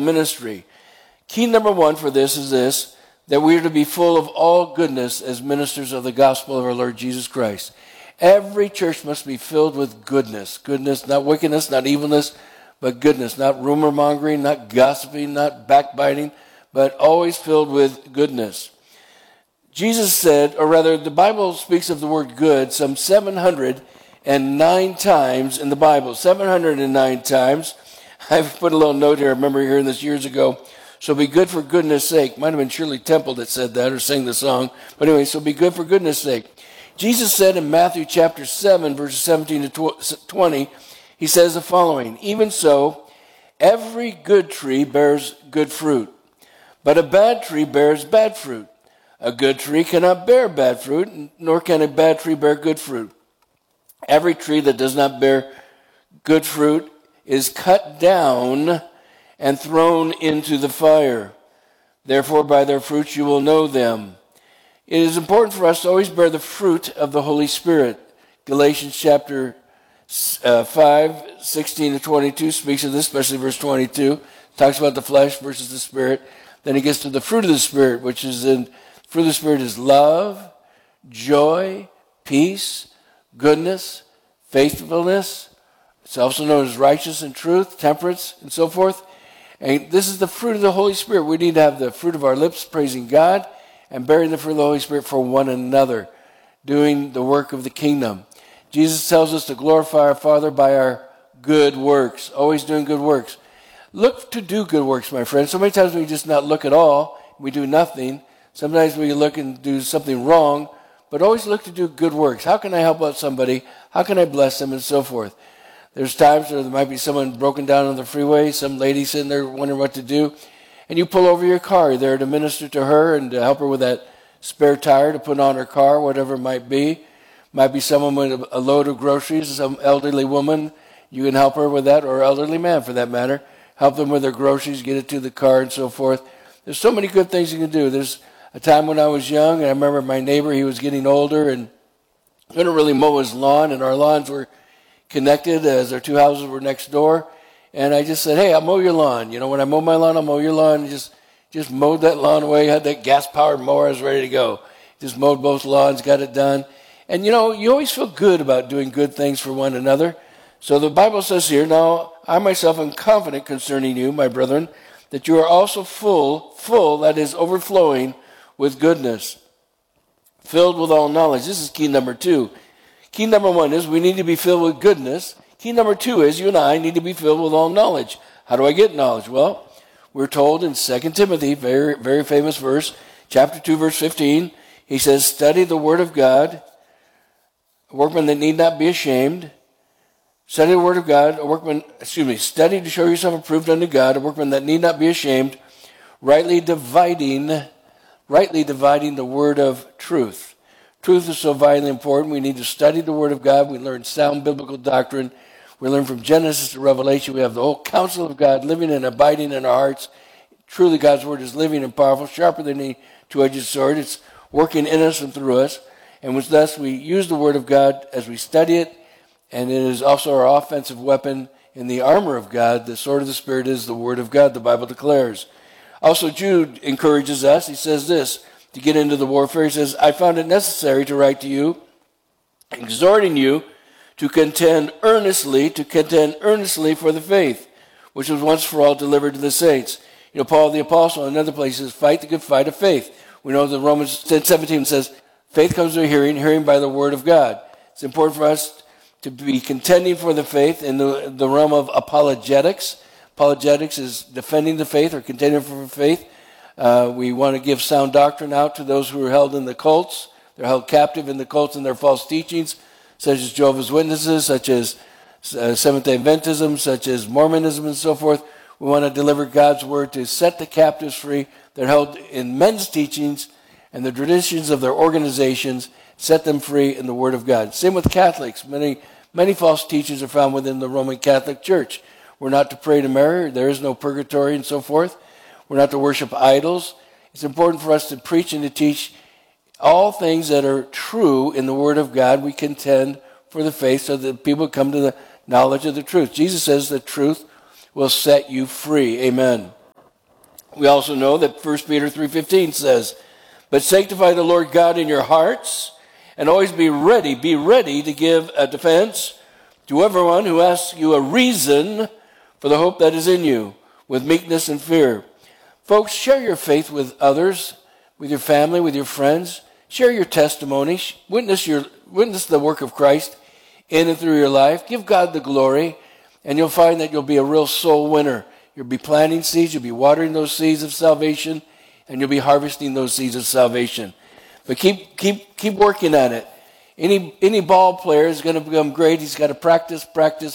ministry. Key number one for this is this, that we are to be full of all goodness as ministers of the gospel of our Lord Jesus Christ. Every church must be filled with goodness. Goodness, not wickedness, not evilness, but goodness. Not rumor mongering, not gossiping, not backbiting, but always filled with goodness. Jesus said, or rather, the Bible speaks of the word good some 709 times in the Bible. 709 times. I've put a little note here. I remember hearing this years ago. So be good for goodness sake. Might have been Shirley Temple that said that or sang the song. But anyway, so be good for goodness sake. Jesus said in Matthew chapter 7, verses 17 to 20, he says the following, even so, every good tree bears good fruit, but a bad tree bears bad fruit. A good tree cannot bear bad fruit, nor can a bad tree bear good fruit. Every tree that does not bear good fruit is cut down and thrown into the fire. Therefore, by their fruits you will know them. It is important for us to always bear the fruit of the Holy Spirit. Galatians chapter 5, 16 to 22 speaks of this, especially verse 22. Talks about the flesh versus the spirit. Then he gets to the fruit of the Spirit, which is in, fruit of the Spirit is love, joy, peace, goodness, faithfulness. It's also known as righteousness and truth, temperance, and so forth. And this is the fruit of the Holy Spirit. We need to have the fruit of our lips praising God and bearing the fruit of the Holy Spirit for one another, doing the work of the kingdom. Jesus tells us to glorify our Father by our good works, always doing good works. Look to do good works, my friends. So many times we just not look at all. We do nothing. Sometimes we look and do something wrong, but always look to do good works. How can I help out somebody? How can I bless them? And so forth. There's times where there might be someone broken down on the freeway, some lady sitting there wondering what to do, and you pull over your car. You're there to minister to her and to help her with that spare tire to put on her car, whatever it might be. Might be someone with a load of groceries, some elderly woman. You can help her with that, or elderly man for that matter. Help them with their groceries, get it to the car and so forth. There's so many good things you can do. There's a time when I was young, and I remember my neighbor, he was getting older and couldn't really mow his lawn, and our lawns were connected as our two houses were next door. And I just said, hey, I'll mow your lawn. You know, when I mow my lawn, I'll mow your lawn. And just mowed that lawn away, had that gas-powered mower, I was ready to go. Just mowed both lawns, got it done. And, you know, you always feel good about doing good things for one another. So the Bible says here, now I myself am confident concerning you, my brethren, that you are also full, that is overflowing with goodness, filled with all knowledge. This is key number 2. Key number 1 is we need to be filled with goodness. Key number 2 is you and I need to be filled with all knowledge. How do I get knowledge? Well, we're told in 2 Timothy, very, very famous verse, chapter 2, verse 15, he says, study the word of God, a workman that need not be ashamed. Study the word of God, study to show yourself approved unto God, a workman that need not be ashamed, rightly dividing the word of truth. Truth is so vitally important. We need to study the word of God. We learn sound biblical doctrine. We learn from Genesis to Revelation. We have the whole counsel of God living and abiding in our hearts. Truly, God's word is living and powerful, sharper than any two-edged sword. It's working in us and through us. And with thus, we use the word of God as we study it. And it is also our offensive weapon in the armor of God. The sword of the Spirit is the word of God, the Bible declares. Also, Jude encourages us. He says this, to get into the warfare. He says, I found it necessary to write to you, exhorting you to contend earnestly for the faith, which was once for all delivered to the saints. You know, Paul the Apostle in another place says, fight the good fight of faith. We know that Romans 10:17 says, faith comes by hearing, hearing by the word of God. It's important for us to be contending for the faith in the realm of apologetics. Apologetics is defending the faith or contending for faith. We want to give sound doctrine out to those who are held in the cults. They're held captive in the cults and their false teachings, such as Jehovah's Witnesses, such as Seventh-day Adventism, such as Mormonism and so forth. We want to deliver God's word to set the captives free. They're held in men's teachings and the traditions of their organizations, set them free in the word of God. Same with Catholics. Many false teachings are found within the Roman Catholic Church. We're not to pray to Mary. There is no purgatory and so forth. We're not to worship idols. It's important for us to preach and to teach all things that are true in the Word of God. We contend for the faith so that people come to the knowledge of the truth. Jesus says the truth will set you free. Amen. We also know that 1 Peter 3:15 says, "But sanctify the Lord God in your hearts, and always be ready to give a defense to everyone who asks you a reason for the hope that is in you, with meekness and fear." Folks, share your faith with others, with your family, with your friends. Share your testimony. Witness the work of Christ in and through your life. Give God the glory, and you'll find that you'll be a real soul winner. You'll be planting seeds, you'll be watering those seeds of salvation, and you'll be harvesting those seeds of salvation. But keep working at it. Any ball player is going to become great. He's got to practice.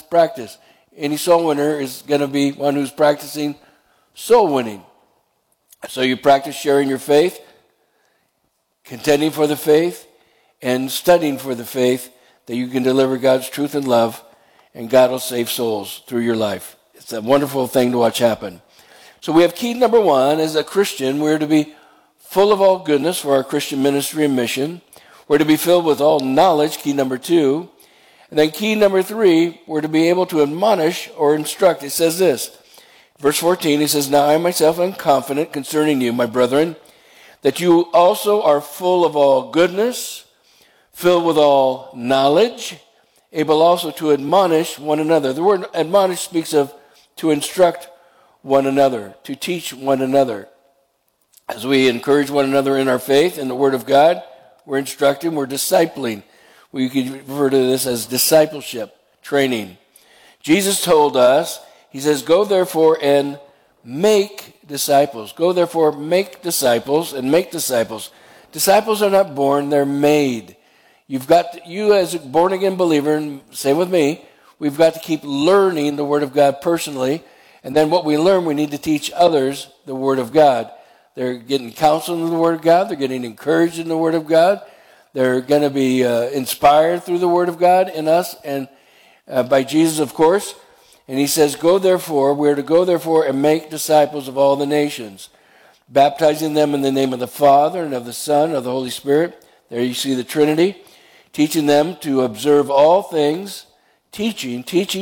Any soul winner is going to be one who's practicing soul winning. So you practice sharing your faith, contending for the faith, and studying for the faith that you can deliver God's truth and love, and God will save souls through your life. It's a wonderful thing to watch happen. So we have key number 1. As a Christian, we're to be full of all goodness for our Christian ministry and mission. We're to be filled with all knowledge, key number 2. And then key number 3, we're to be able to admonish or instruct. It says this, verse 14, it says, "Now I myself am confident concerning you, my brethren, that you also are full of all goodness, filled with all knowledge, able also to admonish one another." The word admonish speaks of to instruct one another, to teach one another. As we encourage one another in our faith and the Word of God, we're instructing, we're discipling. We could refer to this as discipleship, training. Jesus told us, he says, "Go therefore and make disciples." Go therefore, make disciples and make disciples. Disciples are not born, they're made. You as a born-again believer, and same with me, we've got to keep learning the Word of God personally. And then what we learn, we need to teach others the Word of God. They're getting counsel in the Word of God. They're getting encouraged in the Word of God. They're going to be inspired through the Word of God in us and by Jesus, of course. And he says, "Go therefore," we're to go therefore and make disciples of all the nations, baptizing them in the name of the Father and of the Son and of the Holy Spirit. There you see the Trinity. Teaching them to observe all things, teaching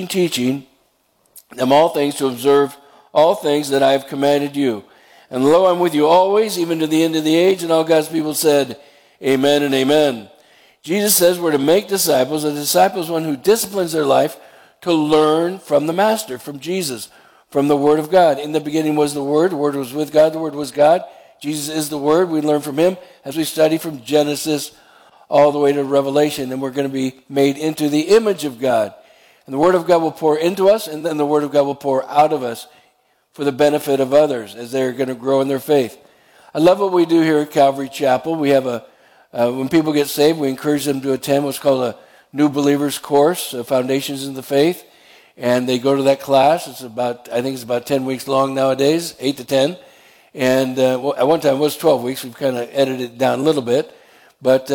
them all things, to observe all things that I have commanded you. And lo, I'm with you always, even to the end of the age. And all God's people said, Amen and amen. Jesus says we're to make disciples. A disciple is one who disciplines their life to learn from the Master, from Jesus, from the Word of God. In the beginning was the Word was with God, the Word was God. Jesus is the Word. We learn from him as we study from Genesis all the way to Revelation. And we're going to be made into the image of God. And the Word of God will pour into us, and then the Word of God will pour out of us for the benefit of others as they're going to grow in their faith. I love what we do here at Calvary Chapel. We have when people get saved, we encourage them to attend what's called a New Believers course, Foundations in the Faith. And they go to that class. I think it's about 10 weeks long nowadays, 8 to 10. And at one time it was 12 weeks. We've kind of edited it down a little bit. But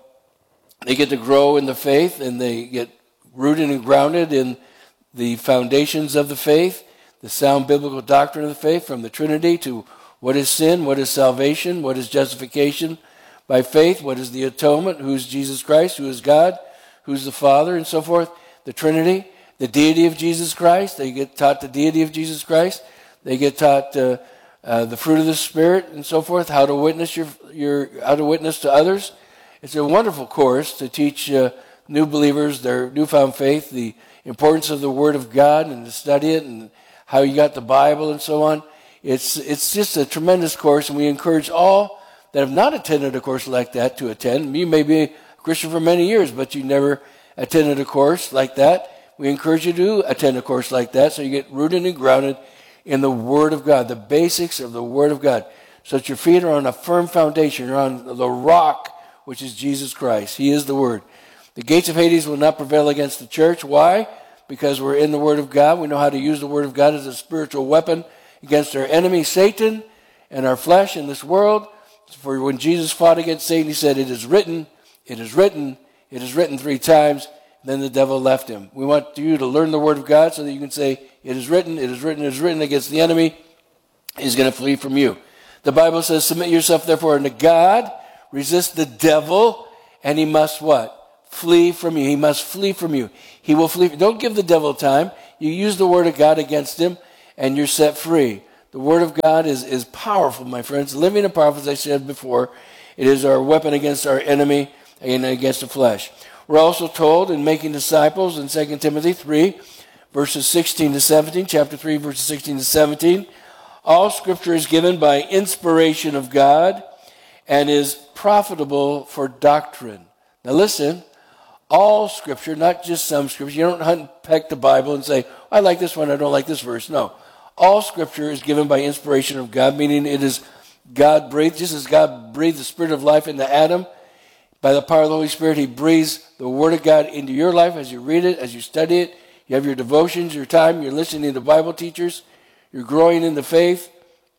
they get to grow in the faith, and they get rooted and grounded in the foundations of the faith, the sound biblical doctrine of the faith, from the Trinity to what is sin, what is salvation, what is justification by faith, what is the atonement, who's Jesus Christ, who is God, who's the Father, and so forth, the Trinity, the deity of Jesus Christ. They get taught the deity of Jesus Christ. They get taught the fruit of the Spirit and so forth, how to witness how to witness to others. It's a wonderful course to teach new believers their newfound faith, the importance of the Word of God, and to study it, and how you got the Bible and so on. It's just a tremendous course, and we encourage all that have not attended a course like that to attend. You may be a Christian for many years, but you never attended a course like that. We encourage you to attend a course like that so you get rooted and grounded in the Word of God, the basics of the Word of God, so that your feet are on a firm foundation. You're on the rock, which is Jesus Christ. He is the Word. The gates of Hades will not prevail against the church. Why? Because we're in the Word of God. We know how to use the Word of God as a spiritual weapon against our enemy, Satan, and our flesh in this world. For when Jesus fought against Satan, he said, "It is written, it is written, it is written" 3 times. Then the devil left him. We want you to learn the Word of God so that you can say, "It is written, it is written, it is written" against the enemy. He's going to flee from you. The Bible says, "Submit yourself therefore unto God, resist the devil, and he must" what? Flee from you. He must flee from you. He will flee. Don't give the devil time. You use the Word of God against him, and you're set free. The Word of God is powerful, my friends. Living and powerful, as I said before. It is our weapon against our enemy and against the flesh. We're also told in making disciples in 2 Timothy 3, verses 16 to 17, chapter 3, verses 16 to 17, all Scripture is given by inspiration of God and is profitable for doctrine. Now listen, all Scripture, not just some Scripture. You don't hunt and peck the Bible and say, I like this one, I don't like this verse. No. All Scripture is given by inspiration of God, meaning it is God-breathed. Just as God breathed the Spirit of life into Adam, by the power of the Holy Spirit, He breathes the Word of God into your life as you read it, as you study it. You have your devotions, your time, you're listening to Bible teachers, you're growing in the faith.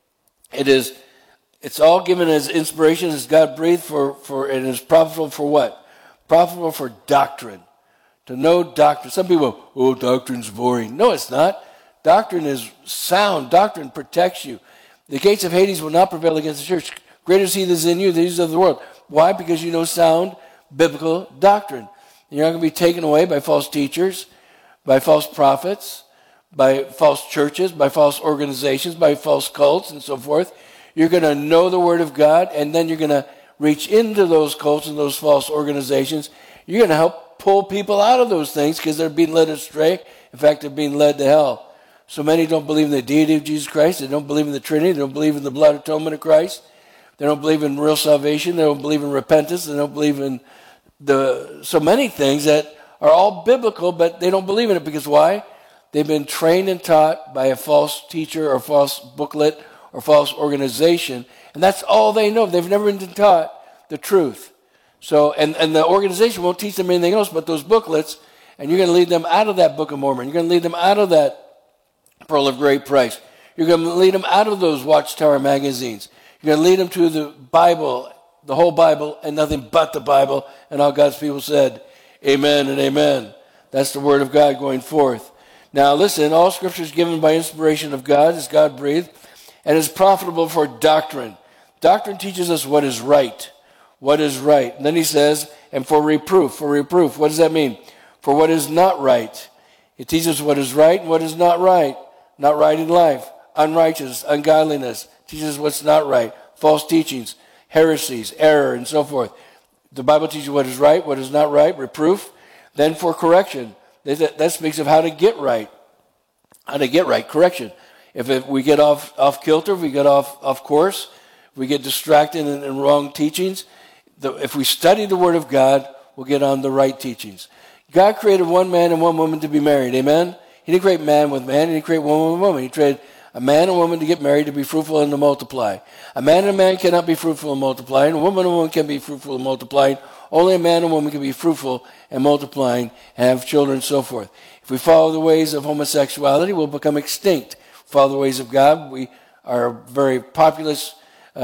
It's all given as inspiration, as God breathed and is profitable for what? Profitable for doctrine. To know doctrine. Some people, doctrine's boring. No, it's not. Doctrine is sound. Doctrine protects you. The gates of Hades will not prevail against the church. Greater is He that is in you than He is of the world. Why? Because you know sound biblical doctrine. You're not going to be taken away by false teachers, by false prophets, by false churches, by false organizations, by false cults, and so forth. You're going to know the Word of God, and then you're going to reach into those cults and those false organizations. You're going to help pull people out of those things because they're being led astray. In fact, they're being led to hell. So many don't believe in the deity of Jesus Christ. They don't believe in the Trinity. They don't believe in the blood atonement of Christ. They don't believe in real salvation. They don't believe in repentance. They don't believe in so many things that are all biblical, but they don't believe in it because why? They've been trained and taught by a false teacher or false booklet or false organization, and that's all they know. They've never been taught the truth. So, and the organization won't teach them anything else but those booklets, and you're going to lead them out of that Book of Mormon. You're going to lead them out of that Pearl of Great Price. You're going to lead them out of those Watchtower magazines. You're going to lead them to the Bible, the whole Bible, and nothing but the Bible. And all God's people said, amen and amen. That's the Word of God going forth. Now listen, all Scripture is given by inspiration of God, as God breathed, and is profitable for doctrine. Doctrine teaches us what is right. What is right. And then he says, and for reproof. For reproof. What does that mean? For what is not right. It teaches what is right and what is not right. Not right in life. Unrighteous, ungodliness. Teaches what's not right. False teachings, heresies, error, and so forth. The Bible teaches what is right, what is not right, reproof. Then for correction. That speaks of how to get right. How to get right, correction. If we get off kilter, if we get off course, if we get distracted in wrong teachings, if we study the Word of God, we'll get on the right teachings. God created one man and one woman to be married, amen? He didn't create man with man, he didn't create woman with woman. He created a man and woman to get married, to be fruitful and to multiply. A man and a man cannot be fruitful and multiplying. A woman and woman can be fruitful and multiplying. Only a man and woman can be fruitful and multiplying and have children and so forth. If we follow the ways of homosexuality, we'll become extinct. Follow the ways of God. We are very populous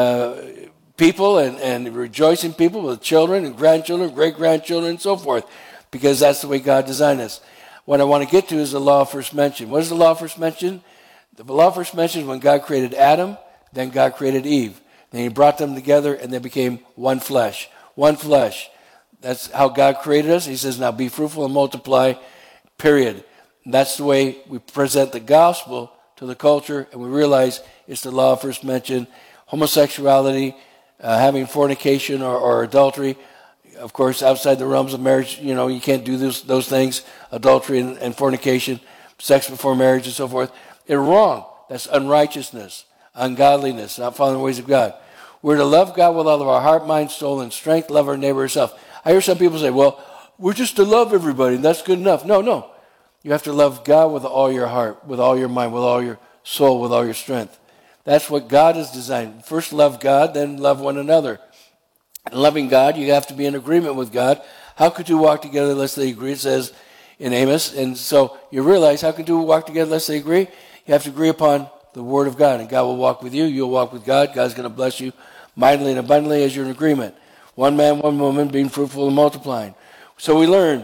people and rejoicing people with children and grandchildren, great-grandchildren, and so forth, because that's the way God designed us. What I want to get to is the law of first mention. What is the law of first mention? The law of first mention is when God created Adam, then God created Eve. Then He brought them together and they became one flesh. One flesh. That's how God created us. He says, now be fruitful and multiply, period. And that's the way we present the gospel to the culture, and we realize it's the law of first mention. Homosexuality, having fornication or adultery, of course, outside the realms of marriage, you can't do those things, adultery and fornication, sex before marriage and so forth. They're wrong. That's unrighteousness, ungodliness, not following the ways of God. We're to love God with all of our heart, mind, soul, and strength, love our neighbor herself. I hear some people say, well, we're just to love everybody, and that's good enough. No. You have to love God with all your heart, with all your mind, with all your soul, with all your strength. That's what God has designed. First love God, then love one another. And loving God, you have to be in agreement with God. How could two walk together unless they agree? It says in Amos. And so you realize, how can two walk together unless they agree? You have to agree upon the Word of God, and God will walk with you. You'll walk with God. God's going to bless you mightily and abundantly as you're in agreement. One man, one woman, being fruitful and multiplying. So we learn,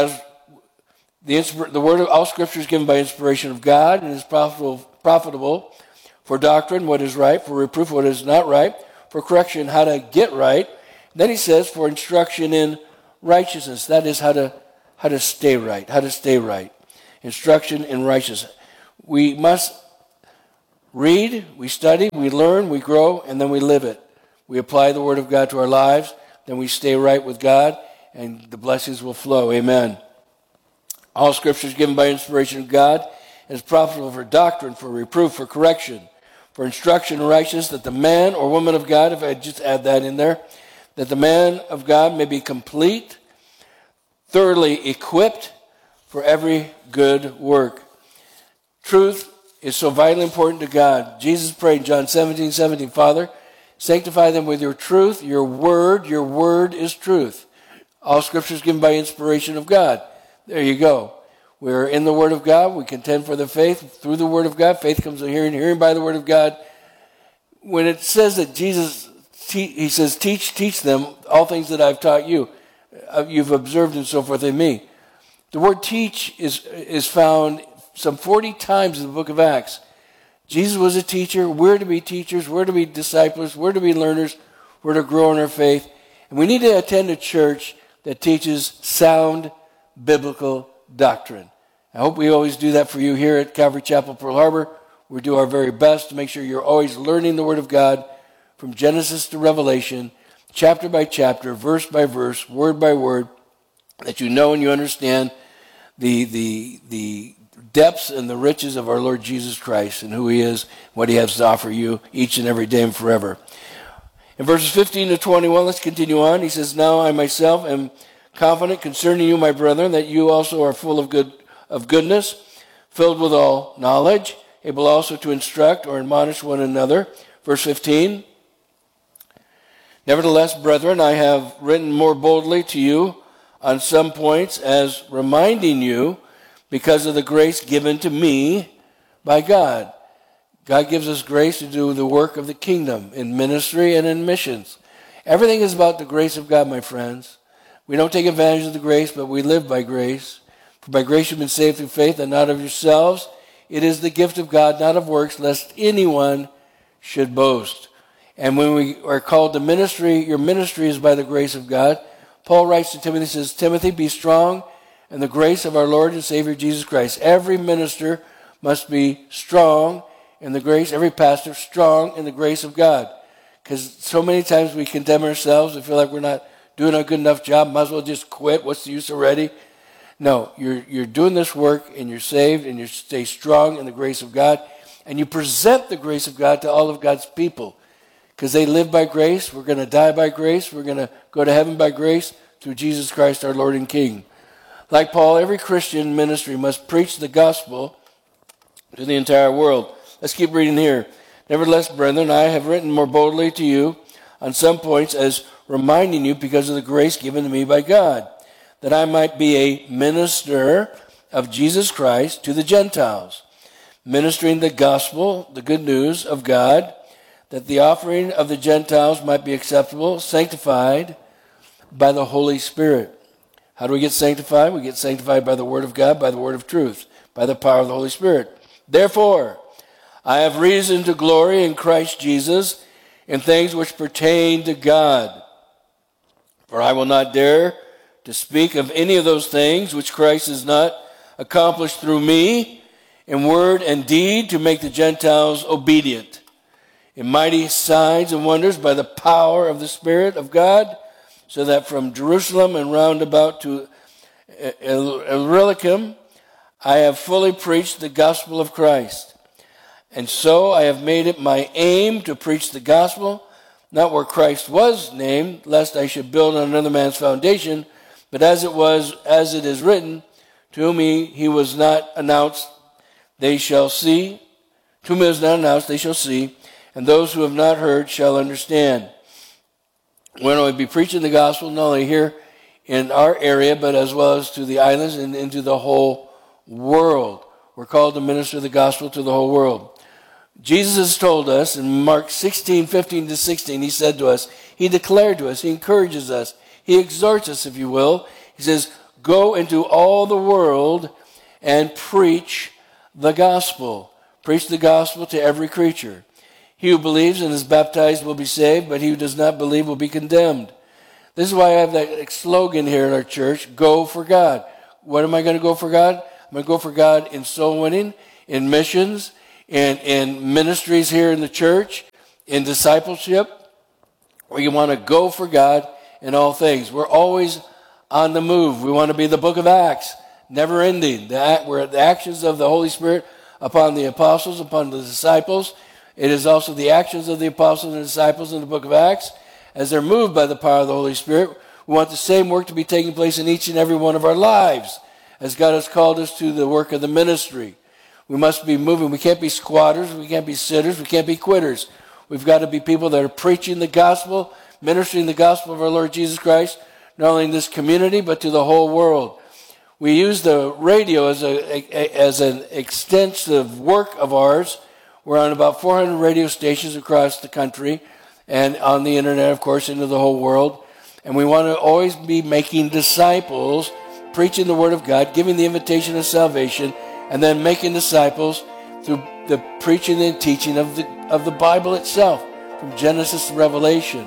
the word of all Scripture is given by inspiration of God and is profitable for doctrine, what is right, for reproof, what is not right, for correction, how to get right. Then he says for instruction in righteousness. That is how to stay right, how to stay right. Instruction in righteousness. We must read, we study, we learn, we grow, and then we live it. We apply the Word of God to our lives, then we stay right with God, and the blessings will flow. Amen. All Scripture is given by inspiration of God and is profitable for doctrine, for reproof, for correction, for instruction in righteousness, that the man or woman of God, if I just add that in there, that the man of God may be complete, thoroughly equipped for every good work. Truth is so vitally important to God. Jesus prayed in John 17:17, Father, sanctify them with your truth, your word is truth. All Scripture is given by inspiration of God. There you go. We're in the Word of God. We contend for the faith through the Word of God. Faith comes from hearing, hearing by the Word of God. When it says that Jesus, he says, teach them all things that I've taught you. You've observed and so forth in me. The word teach is found some 40 times in the book of Acts. Jesus was a teacher. We're to be teachers. We're to be disciples. We're to be learners. We're to grow in our faith. And we need to attend a church that teaches sound biblical doctrine. I hope we always do that for you here at Calvary Chapel, Pearl Harbor. We do our very best to make sure you're always learning the Word of God from Genesis to Revelation, chapter by chapter, verse by verse, word by word, that you know and you understand the depths and the riches of our Lord Jesus Christ and who He is, what He has to offer you each and every day and forever. In verses 15 to 21, let's continue on. He says, Now I myself am confident concerning you, my brethren, that you also are full of goodness, filled with all knowledge, able also to instruct or admonish one another. Verse 15, Nevertheless, brethren, I have written more boldly to you on some points, as reminding you, because of the grace given to me by God. God gives us grace to do the work of the kingdom in ministry and in missions. Everything is about the grace of God, my friends. We don't take advantage of the grace, but we live by grace. For by grace you've been saved through faith, and not of yourselves. It is the gift of God, not of works, lest anyone should boast. And when we are called to ministry, your ministry is by the grace of God. Paul writes to Timothy, says, Timothy, be strong in the grace of our Lord and Savior Jesus Christ. Every minister must be strong in the grace, every pastor strong in the grace of God. Because so many times we condemn ourselves, we feel like we're not doing a good enough job, might as well just quit, what's the use already? No, you're doing this work and you're saved and you stay strong in the grace of God, and you present the grace of God to all of God's people. Because they live by grace, we're going to die by grace, we're going to go to heaven by grace through Jesus Christ our Lord and King. Like Paul, every Christian ministry must preach the gospel to the entire world. Let's keep reading here. Nevertheless, brethren, I have written more boldly to you on some points, as reminding you, because of the grace given to me by God, that I might be a minister of Jesus Christ to the Gentiles, ministering the gospel, the good news of God, that the offering of the Gentiles might be acceptable, sanctified by the Holy Spirit. How do we get sanctified? We get sanctified by the Word of God, by the Word of truth, by the power of the Holy Spirit. Therefore, I have reason to glory in Christ Jesus in things which pertain to God. For I will not dare to speak of any of those things which Christ has not accomplished through me in word and deed, to make the Gentiles obedient, in mighty signs and wonders by the power of the Spirit of God, so that from Jerusalem and round about to Illyricum I have fully preached the gospel of Christ. And so I have made it my aim to preach the gospel, not where Christ was named, lest I should build on another man's foundation, but as it is written, to whom he was not announced, they shall see. To whom it was not announced, they shall see, and those who have not heard shall understand. When I will be preaching the gospel, not only here in our area, but as well as to the islands and into the whole world. We're called to minister the gospel to the whole world. Jesus has told us in Mark 16:15-16, he said to us, he declared to us, he encourages us, he exhorts us, if you will. He says, go into all the world and preach the gospel. Preach the gospel to every creature. He who believes and is baptized will be saved, but he who does not believe will be condemned. This is why I have that slogan here in our church, go for God. What am I going to go for God? I'm going to go for God in soul winning, in missions, in ministries here in the church, in discipleship. We want to go for God in all things. We're always on the move. We want to be the book of Acts, never ending. We're the actions of the Holy Spirit upon the apostles, upon the disciples. It is also the actions of the apostles and disciples in the book of Acts as they're moved by the power of the Holy Spirit. We want the same work to be taking place in each and every one of our lives as God has called us to the work of the ministry. We must be moving. We can't be squatters. We can't be sitters. We can't be quitters. We've got to be people that are preaching the gospel, ministering the gospel of our Lord Jesus Christ, not only in this community, but to the whole world. We use the radio as an extensive work of ours. We're on about 400 radio stations across the country and on the internet, of course, into the whole world. And we want to always be making disciples, preaching the word of God, giving the invitation of salvation, and then making disciples through the preaching and teaching of the Bible itself, from Genesis to Revelation.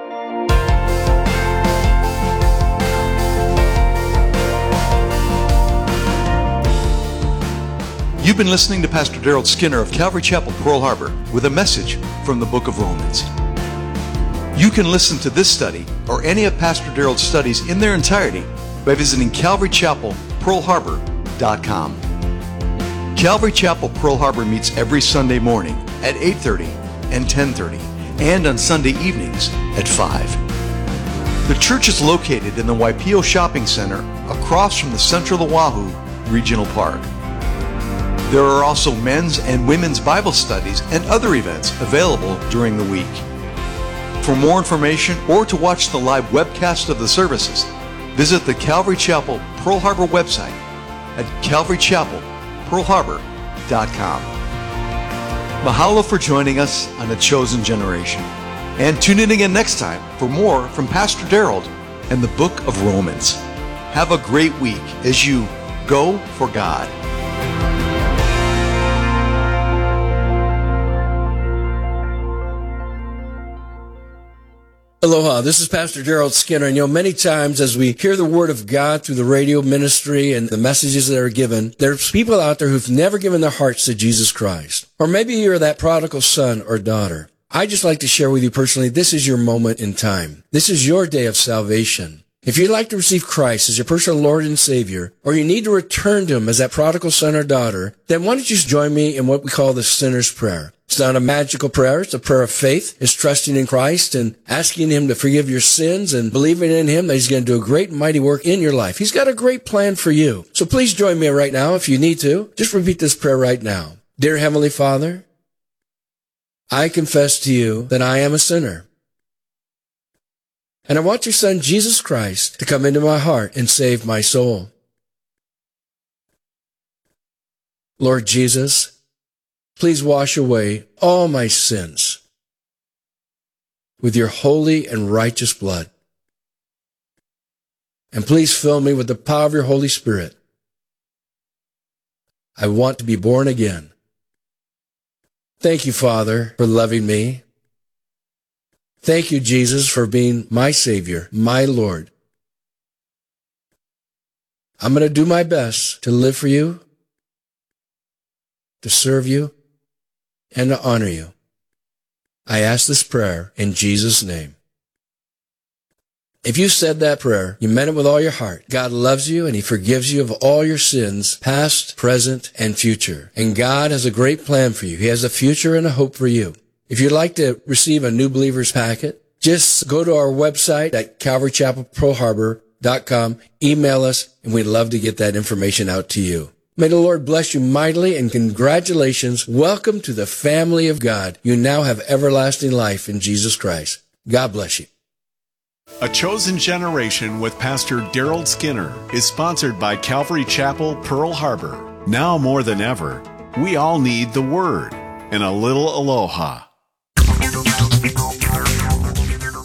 You've been listening to Pastor Daryl Skinner of Calvary Chapel, Pearl Harbor, with a message from the book of Romans. You can listen to this study or any of Pastor Daryl's studies in their entirety by visiting CalvaryChapelPearlHarbor.com. Calvary Chapel, Pearl Harbor meets every Sunday morning at 8:30 and 10:30, and on Sunday evenings at 5. The church is located in the Waipio Shopping Center across from the Central Oahu Regional Park. There are also men's and women's Bible studies and other events available during the week. For more information or to watch the live webcast of the services, visit the Calvary Chapel Pearl Harbor website at CalvaryChapelPearlHarbor.com. Mahalo for joining us on A Chosen Generation. And tune in again next time for more from Pastor Daryl and the book of Romans. Have a great week as you go for God. Aloha, this is Pastor Daryl Skinner, and many times as we hear the Word of God through the radio ministry and the messages that are given, there's people out there who've never given their hearts to Jesus Christ. Or maybe you're that prodigal son or daughter. I'd just like to share with you personally, this is your moment in time. This is your day of salvation. If you'd like to receive Christ as your personal Lord and Savior, or you need to return to Him as that prodigal son or daughter, then why don't you just join me in what we call the sinner's prayer. It's not a magical prayer. It's a prayer of faith. It's trusting in Christ and asking Him to forgive your sins and believing in Him that He's going to do a great and mighty work in your life. He's got a great plan for you. So please join me right now if you need to. Just repeat this prayer right now. Dear Heavenly Father, I confess to you that I am a sinner. And I want your Son, Jesus Christ, to come into my heart and save my soul. Lord Jesus, please wash away all my sins with your holy and righteous blood. And please fill me with the power of your Holy Spirit. I want to be born again. Thank you, Father, for loving me. Thank you, Jesus, for being my Savior, my Lord. I'm going to do my best to live for you, to serve you, and to honor you. I ask this prayer in Jesus' name. If you said that prayer, you meant it with all your heart. God loves you and He forgives you of all your sins, past, present, and future. And God has a great plan for you. He has a future and a hope for you. If you'd like to receive a New Believers packet, just go to our website at CalvaryChapelPearlHarbor.com, email us, and we'd love to get that information out to you. May the Lord bless you mightily, and congratulations. Welcome to the family of God. You now have everlasting life in Jesus Christ. God bless you. A Chosen Generation with Pastor Daryl Skinner is sponsored by Calvary Chapel, Pearl Harbor. Now more than ever, we all need the Word and a little aloha.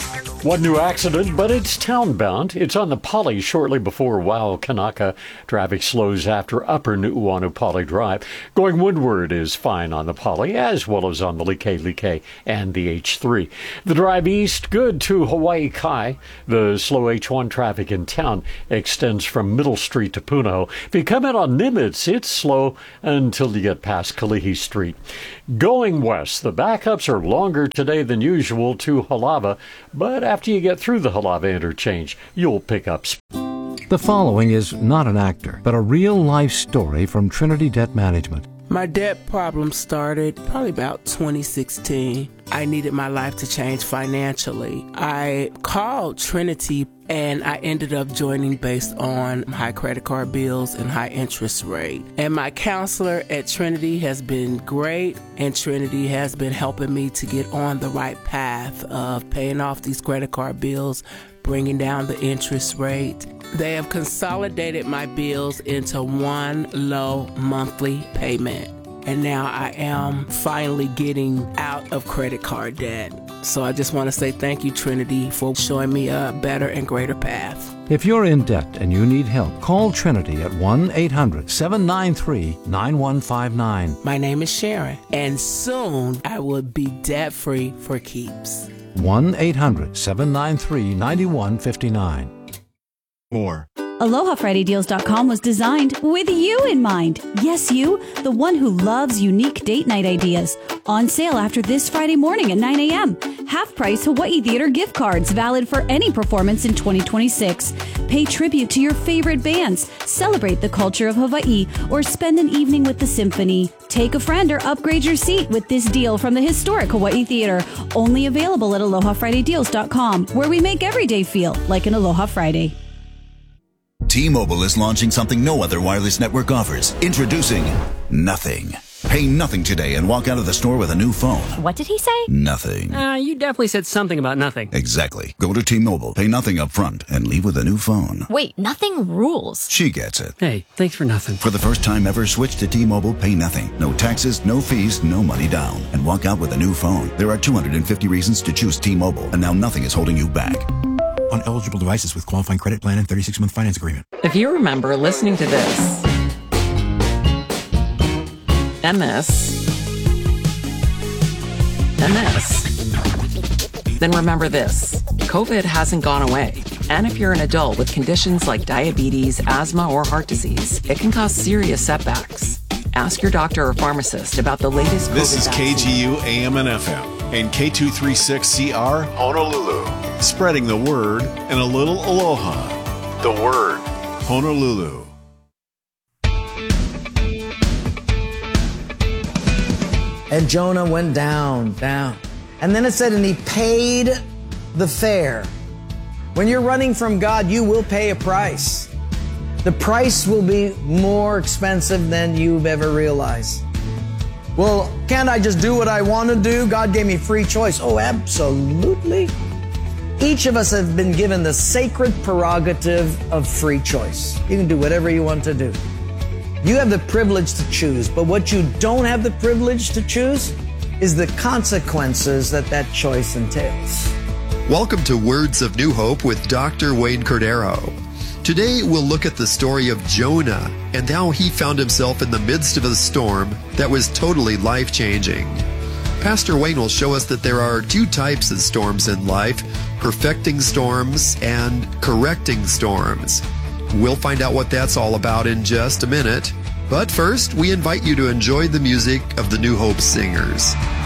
One new accident, but it's townbound. It's on the Poly shortly before Waukanaka. Traffic slows after Upper Nu'uanu Poly Drive. Going windward is fine on the Poly, as well as on the Like and the H3. The drive east, good to Hawaii Kai. The slow H1 traffic in town extends from Middle Street to Punahou. If you come in on Nimitz, it's slow until you get past Kalihi Street. Going west, the backups are longer today than usual to Halava, but after you get through the Halava interchange, you'll pick up speed. The following is not an actor, but a real-life story from Trinity Debt Management. My debt problem started probably about 2016. I needed my life to change financially. I called Trinity and I ended up joining based on high credit card bills and high interest rate. And my counselor at Trinity has been great, and Trinity has been helping me to get on the right path of paying off these credit card bills, bringing down the interest rate. They have consolidated my bills into one low monthly payment. And now I am finally getting out of credit card debt. So I just want to say thank you, Trinity, for showing me a better and greater path. If you're in debt and you need help, call Trinity at 1-800-793-9159. My name is Sharon, and soon I will be debt-free for keeps. 1-800-793-9159. More. AlohaFridayDeals.com was designed with you in mind. Yes, you, the one who loves unique date night ideas. On sale after this Friday morning at 9 a.m. Half-price Hawaii Theater gift cards valid for any performance in 2026. Pay tribute to your favorite bands, celebrate the culture of Hawaii, or spend an evening with the symphony. Take a friend or upgrade your seat with this deal from the historic Hawaii Theater. Only available at AlohaFridayDeals.com, where we make every day feel like an Aloha Friday. T-Mobile is launching something no other wireless network offers. Introducing Nothing. Pay nothing today and walk out of the store with a new phone. What did he say? Nothing. You definitely said something about nothing. Exactly. Go to T-Mobile, pay nothing up front, and leave with a new phone. Wait, nothing rules. She gets it. Hey, thanks for nothing. For the first time ever, switch to T-Mobile, pay nothing. No taxes, no fees, no money down. And walk out with a new phone. There are 250 reasons to choose T-Mobile, and now nothing is holding you back. On eligible devices with qualifying credit plan and 36-month finance agreement. If you remember listening to this, MS, then remember this. COVID hasn't gone away. And if you're an adult with conditions like diabetes, asthma, or heart disease, it can cause serious setbacks. Ask your doctor or pharmacist about the latest COVID This is vaccine. KGU AM and FM and K236CR Honolulu. Spreading the word and a little aloha. The word, Honolulu. And Jonah went down. And then it said, and he paid the fare. When you're running from God, you will pay a price. The price will be more expensive than you've ever realized. Well, can't I just do what I want to do? God gave me free choice. Oh, absolutely. Each of us have been given the sacred prerogative of free choice. You can do whatever you want to do. You have the privilege to choose, but what you don't have the privilege to choose is the consequences that choice entails. Welcome to Words of New Hope with Dr. Wayne Cordero. Today we'll look at the story of Jonah and how he found himself in the midst of a storm that was totally life-changing. Pastor Wayne will show us that there are two types of storms in life, perfecting storms and correcting storms. We'll find out what that's all about in just a minute. But first, we invite you to enjoy the music of the New Hope Singers.